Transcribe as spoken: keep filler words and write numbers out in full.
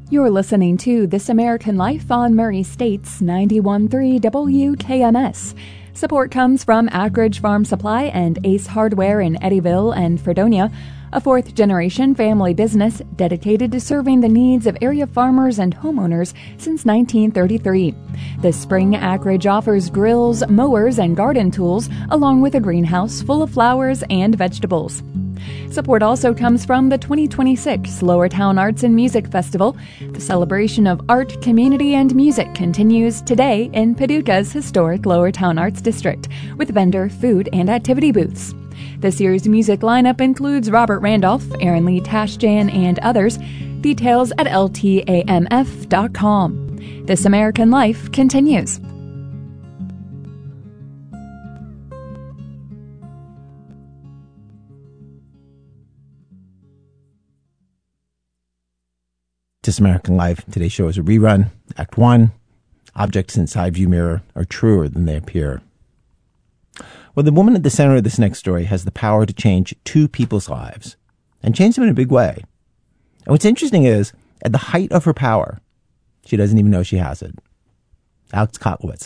You're listening to This American Life on Murray State's ninety-one point three W K M S. Support comes from Ackridge Farm Supply and Ace Hardware in Eddyville and Fredonia, a fourth-generation family business dedicated to serving the needs of area farmers and homeowners since nineteen thirty-three. This spring, Ackridge offers grills, mowers, and garden tools, along with a greenhouse full of flowers and vegetables. Support also comes from the twenty twenty-six Lowertown Arts and Music Festival. The celebration of art, community, and music continues today in Paducah's historic Lowertown Arts District, with vendor, food, and activity booths. This year's music lineup includes Robert Randolph, Aaron Lee Tashjan, and others. Details at L T A M F dot com. This American Life continues. This American Life. Today's show is a rerun. Act one. Objects in side view mirror are truer than they appear. Well, the woman at the center of this next story has the power to change two people's lives and change them in a big way. And what's interesting is, at the height of her power, she doesn't even know she has it. Alex Kotlowitz.